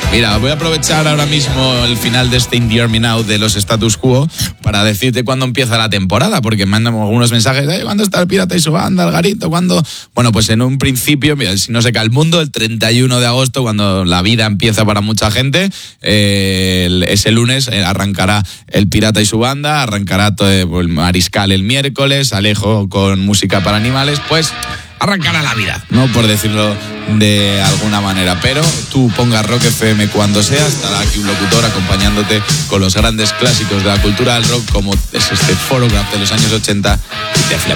Mira, voy a aprovechar ahora mismo el final de este In the Army Now de los Status Quo para decirte cuándo empieza la temporada, porque me mandan algunos mensajes, ¿cuándo está el Pirata y su banda, el Garito? ¿Cuándo? Bueno, pues en un principio, mira, si no se cae el mundo, el 31 de agosto, cuando la vida empieza para mucha gente, ese lunes arrancará el Pirata y su banda, arrancará todo el Mariscal el miércoles, Alejo con música para animales, pues arrancará la vida, ¿no? Por decirlo de alguna manera. Pero tú pongas Rock FM cuando sea, estará aquí un locutor acompañándote con los grandes clásicos de la cultura del rock, como es este Photograph de los años 80 de Def Leppard.